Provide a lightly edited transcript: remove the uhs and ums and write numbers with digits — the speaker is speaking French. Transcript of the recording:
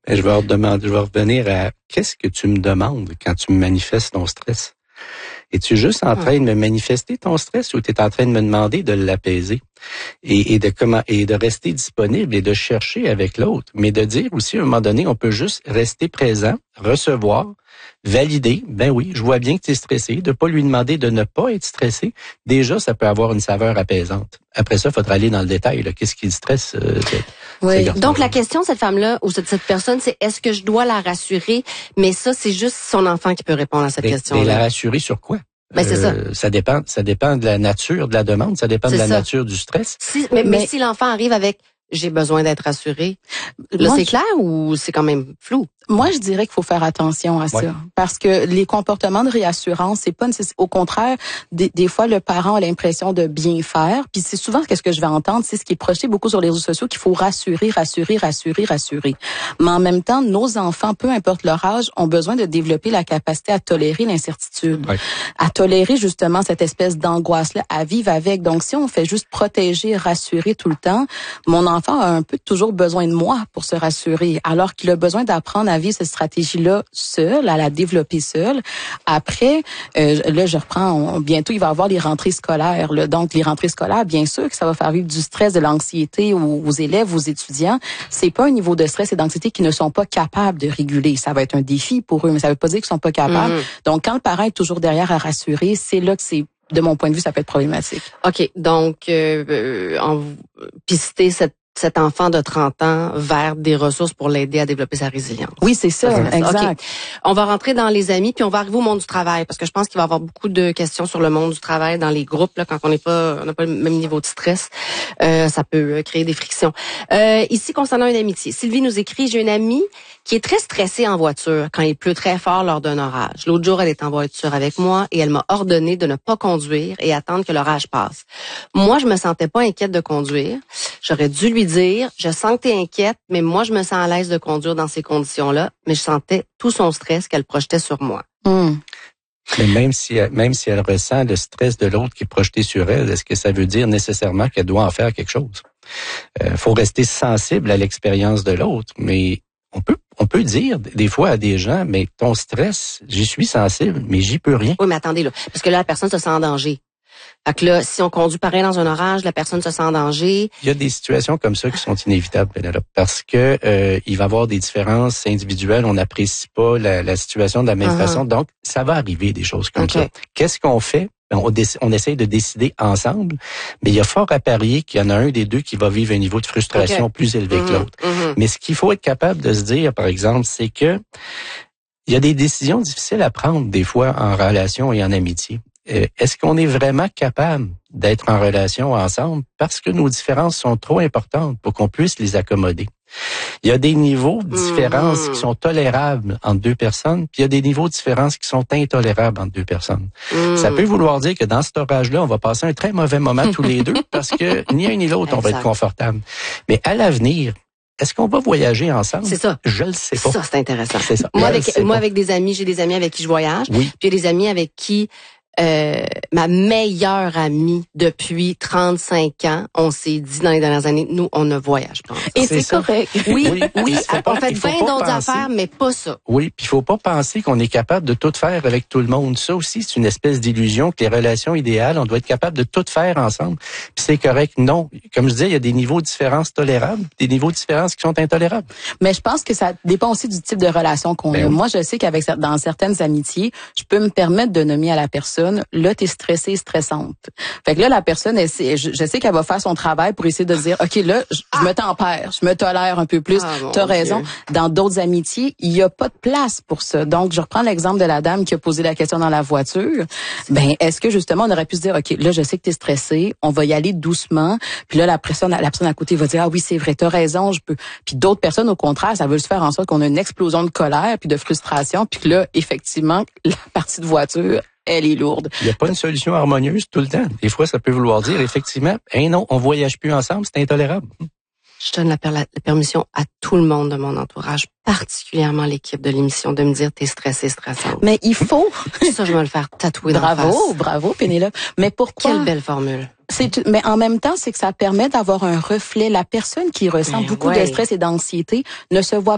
Je vais revenir à qu'est-ce que tu me demandes quand tu me manifestes ton stress? Es-tu juste en train de me manifester ton stress ou tu es en train de me demander de l'apaiser et de rester disponible et de chercher avec l'autre, mais de dire aussi à un moment donné, on peut juste rester présent, recevoir, valider. Ben oui, je vois bien que tu es stressé, de pas lui demander de ne pas être stressé. Déjà, ça peut avoir une saveur apaisante. Après ça, il faudra aller dans le détail. Là. Qu'est-ce qui le stresse? Oui. Donc, la question de cette femme-là ou cette personne, c'est est-ce que je dois la rassurer? Mais ça, c'est juste son enfant qui peut répondre à cette question-là. Mais la rassurer sur quoi? Ben, c'est ça. Ça dépend de la nature de la demande, ça dépend de la nature du stress. Mais si l'enfant arrive avec j'ai besoin d'être rassuré, là, c'est clair ou c'est quand même flou? Moi, je dirais qu'il faut faire attention à ça. Parce que les comportements de réassurance, c'est pas nécessaire. Au contraire, des fois, le parent a l'impression de bien faire. Puis c'est souvent ce que je vais entendre, c'est ce qui est projeté beaucoup sur les réseaux sociaux, qu'il faut rassurer. Mais en même temps, nos enfants, peu importe leur âge, ont besoin de développer la capacité à tolérer l'incertitude. À tolérer justement cette espèce d'angoisse-là, à vivre avec. Donc, si on fait juste protéger, rassurer tout le temps, mon enfant a un peu toujours besoin de moi pour se rassurer, alors qu'il a besoin d'apprendre à vivre cette stratégie-là seul, à la développer seul. Après, là, je reprends, bientôt, il va y avoir les rentrées scolaires. Là. Donc, les rentrées scolaires, bien sûr que ça va faire vivre du stress, de l'anxiété aux élèves, aux étudiants. C'est pas un niveau de stress et d'anxiété qu'ils ne sont pas capables de réguler. Ça va être un défi pour eux, mais ça veut pas dire qu'ils sont pas capables. Donc, quand le parent est toujours derrière à rassurer, c'est là que c'est, de mon point de vue, ça peut être problématique. OK. Donc, pister cet enfant de 30 ans vers des ressources pour l'aider à développer sa résilience. Oui, c'est ça, exact. Okay. On va rentrer dans les amis, puis on va arriver au monde du travail, parce que je pense qu'il va y avoir beaucoup de questions sur le monde du travail dans les groupes, là, quand on n'a pas le même niveau de stress. Ça peut créer des frictions. Ici, concernant une amitié, Sylvie nous écrit, j'ai une amie qui est très stressée en voiture quand il pleut très fort lors d'un orage. L'autre jour, elle est en voiture avec moi et elle m'a ordonné de ne pas conduire et attendre que l'orage passe. Moi, je me sentais pas inquiète de conduire. J'aurais dû lui dire, je sens que t'es inquiète, mais moi, je me sens à l'aise de conduire dans ces conditions-là, mais je sentais tout son stress qu'elle projetait sur moi. Mais même si elle ressent le stress de l'autre qui est projeté sur elle, est-ce que ça veut dire nécessairement qu'elle doit en faire quelque chose? Faut rester sensible à l'expérience de l'autre, mais on peut dire des fois à des gens, mais ton stress, j'y suis sensible, mais j'y peux rien. Oui, mais attendez, là, parce que là, la personne se sent en danger. Fait que là, si on conduit pareil dans un orage, la personne se sent en danger. Il y a des situations comme ça qui sont inévitables, Pénélope, parce que il va y avoir des différences individuelles. On n'apprécie pas la situation de la même façon. Donc, ça va arriver des choses comme ça. Qu'est-ce qu'on fait? On essaye de décider ensemble, mais il y a fort à parier qu'il y en a un des deux qui va vivre un niveau de frustration plus élevé que l'autre. Mais ce qu'il faut être capable de se dire, par exemple, c'est que il y a des décisions difficiles à prendre des fois en relation et en amitié. Est-ce qu'on est vraiment capable d'être en relation ensemble parce que nos différences sont trop importantes pour qu'on puisse les accommoder? Il y a des niveaux de différence qui sont tolérables entre deux personnes, puis il y a des niveaux de différence qui sont intolérables entre deux personnes. Ça peut vouloir dire que dans cet orage-là, on va passer un très mauvais moment tous les deux parce que ni un ni l'autre, on va être confortable. Mais à l'avenir, est-ce qu'on va voyager ensemble? C'est ça. Je le sais pas. Ça, c'est intéressant. C'est ça. Moi, avec des amis, j'ai des amis avec qui je voyage. Oui. Puis il y a des amis avec qui ma meilleure amie depuis 35 ans, on s'est dit dans les dernières années, nous, on ne voyage pas. Et c'est correct. Oui, on fait 20 d'autres affaires, mais pas ça. Oui, puis il faut pas penser qu'on est capable de tout faire avec tout le monde. Ça aussi, c'est une espèce d'illusion que les relations idéales, on doit être capable de tout faire ensemble. Puis c'est correct. Non. Comme je disais, il y a des niveaux de différence tolérables, des niveaux de différence qui sont intolérables. Mais je pense que ça dépend aussi du type de relation qu'on a. Moi, je sais qu'avec dans certaines amitiés, je peux me permettre de nommer à la personne, là, t'es stressée, stressante. Fait que là, la personne, je sais qu'elle va faire son travail pour essayer de dire, OK, là, je me tempère, je me tolère un peu plus. T'as raison. Dans d'autres amitiés, il y a pas de place pour ça. Donc, je reprends l'exemple de la dame qui a posé la question dans la voiture. Ben, est-ce que justement, on aurait pu se dire, OK, là, je sais que t'es stressée, on va y aller doucement. Puis là, la personne à côté va dire, ah oui, c'est vrai, t'as raison, je peux. Puis d'autres personnes, au contraire, ça veut se faire en sorte qu'on a une explosion de colère puis de frustration. Puis que là, effectivement, la partie de voiture, elle est lourde. Il n'y a pas une solution harmonieuse tout le temps. Des fois, ça peut vouloir dire, effectivement, non, on voyage plus ensemble, c'est intolérable. Je donne la permission à tout le monde de mon entourage, particulièrement l'équipe de l'émission, de me dire t'es stressée, stressante. Mais il faut. Ça, je vais le faire tatouer dans la face. Bravo, Pénélope. Mais pourquoi? Quelle belle formule. Mais en même temps, c'est que ça permet d'avoir un reflet. La personne qui ressent beaucoup de stress et d'anxiété ne se voit